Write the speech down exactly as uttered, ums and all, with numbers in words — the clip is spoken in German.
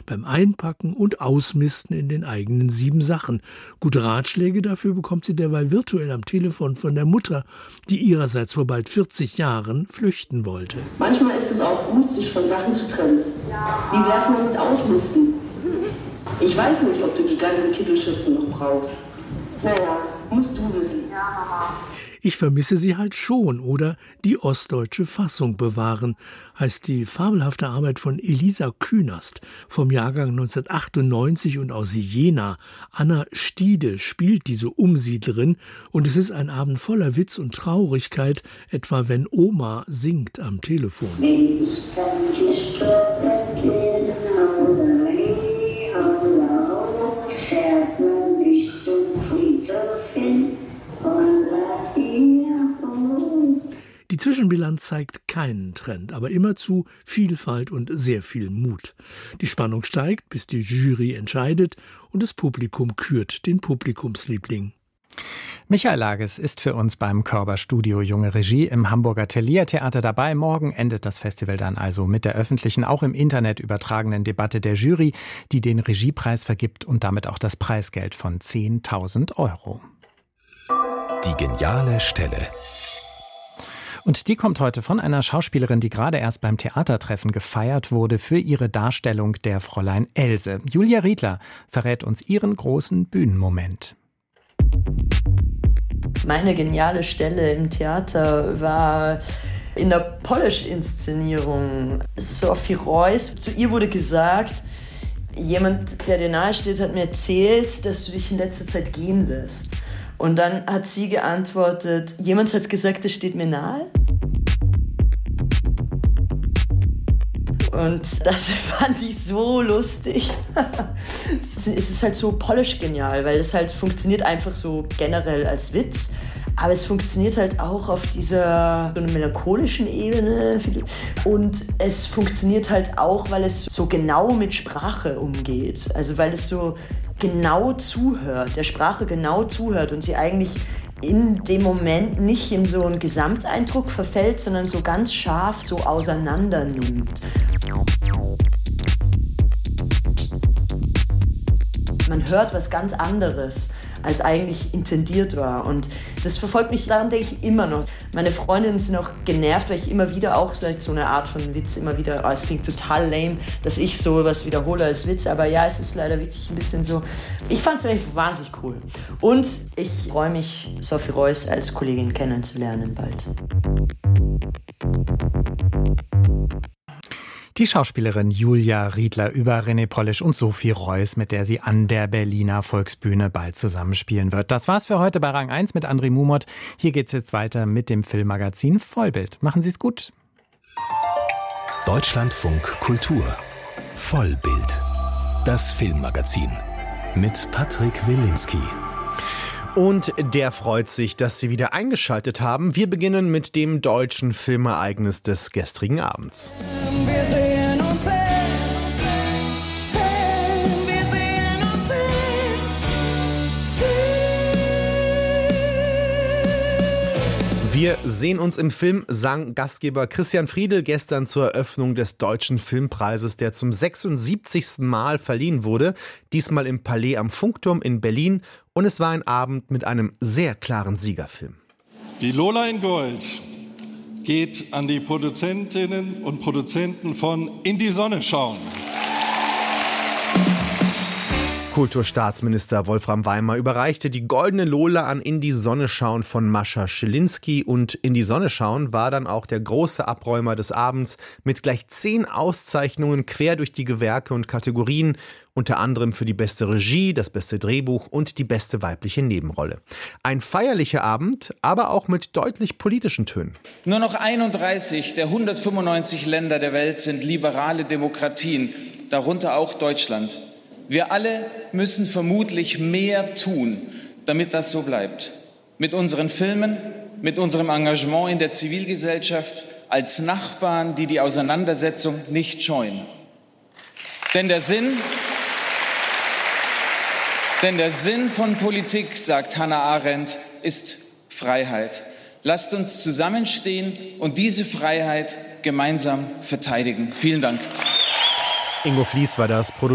beim Einpacken und Ausmisten in den eigenen sieben Sachen. Gute Ratschläge dafür bekommt sie derweil virtuell am Telefon von der Mutter, die ihrerseits vor bald vierzig Jahren flüchten wollte. Manchmal ist es auch gut, sich von Sachen zu trennen. Wie wär's mal mit Ausmisten? Ich weiß nicht, ob du die ganzen Kittelschürzen noch brauchst. Naja, musst du wissen. Ja, Mama. Ich vermisse sie halt schon oder die ostdeutsche Fassung bewahren, heißt die fabelhafte Arbeit von Elisa Künast vom Jahrgang neunzehnhundertachtundneunzig und aus Jena. Anna Stiede spielt diese Umsiedlerin und es ist ein Abend voller Witz und Traurigkeit, etwa wenn Oma singt am Telefon. Ich kann gestorben fährt man nicht zum Friedhof hin. Die Zwischenbilanz zeigt keinen Trend, aber immerzu Vielfalt und sehr viel Mut. Die Spannung steigt, bis die Jury entscheidet und das Publikum kürt den Publikumsliebling. Michael Lages ist für uns beim Körber-Studio Junge Regie im Hamburger Thalia-Theater dabei. Morgen endet das Festival dann also mit der öffentlichen, auch im Internet übertragenen Debatte der Jury, die den Regiepreis vergibt und damit auch das Preisgeld von zehntausend Euro. Die geniale Stelle. Und die kommt heute von einer Schauspielerin, die gerade erst beim Theatertreffen gefeiert wurde für ihre Darstellung der Fräulein Else. Julia Riedler verrät uns ihren großen Bühnenmoment. Meine geniale Stelle im Theater war in der Polish-Inszenierung. Sophie Reuss, zu ihr wurde gesagt, jemand, der dir nahe steht, hat mir erzählt, dass du dich in letzter Zeit gehen lässt. Und dann hat sie geantwortet, jemand hat gesagt, es steht mir nahe. Und das fand ich so lustig. Es ist halt so Polish genial, weil es halt funktioniert einfach so generell als Witz. Aber es funktioniert halt auch auf dieser so einer melancholischen Ebene. Und es funktioniert halt auch, weil es so genau mit Sprache umgeht. Also weil es so genau zuhört, der Sprache genau zuhört und sie eigentlich in dem Moment nicht in so einen Gesamteindruck verfällt, sondern so ganz scharf so auseinander nimmt. Man hört was ganz anderes, als eigentlich intendiert war. Und das verfolgt mich, daran denke ich immer noch. Meine Freundinnen sind auch genervt, weil ich immer wieder auch vielleicht so eine Art von Witz immer wieder, oh, es klingt total lame, dass ich so was wiederhole als Witz, aber ja, es ist leider wirklich ein bisschen so. Ich fand es eigentlich wahnsinnig cool. Und ich freue mich, Sophie Reuss als Kollegin kennenzulernen bald. Die Schauspielerin Julia Riedler über René Polish und Sophie Reuss, mit der sie an der Berliner Volksbühne bald zusammenspielen wird. Das war's für heute bei Rang eins mit André Mumot. Hier geht's jetzt weiter mit dem Filmmagazin Vollbild. Machen Sie's gut. Deutschlandfunk Kultur. Vollbild. Das Filmmagazin. Mit Patrick Wilinski. Und der freut sich, dass Sie wieder eingeschaltet haben. Wir beginnen mit dem deutschen Filmereignis des gestrigen Abends. Wir sehen uns sehen, sehen, wir sehen uns sehen, sehen. Wir sehen uns im Film, sang Gastgeber Christian Friedel gestern zur Eröffnung des Deutschen Filmpreises, der zum sechsundsiebzigsten Mal verliehen wurde. Diesmal im Palais am Funkturm in Berlin. Und es war ein Abend mit einem sehr klaren Siegerfilm. Die Lola in Gold geht an die Produzentinnen und Produzenten von In die Sonne schauen. Kulturstaatsminister Wolfram Weimar überreichte die Goldene Lola an In die Sonne schauen von Mascha Schilinski. Und In die Sonne schauen war dann auch der große Abräumer des Abends mit gleich zehn Auszeichnungen quer durch die Gewerke und Kategorien, unter anderem für die beste Regie, das beste Drehbuch und die beste weibliche Nebenrolle. Ein feierlicher Abend, aber auch mit deutlich politischen Tönen. Nur noch einunddreißig der hundertfünfundneunzig Länder der Welt sind liberale Demokratien, darunter auch Deutschland. Wir alle müssen vermutlich mehr tun, damit das so bleibt. Mit unseren Filmen, mit unserem Engagement in der Zivilgesellschaft, als Nachbarn, die die Auseinandersetzung nicht scheuen. Denn der Sinn, denn der Sinn von Politik, sagt Hannah Arendt, ist Freiheit. Lasst uns zusammenstehen und diese Freiheit gemeinsam verteidigen. Vielen Dank. Ingo Fliess war das.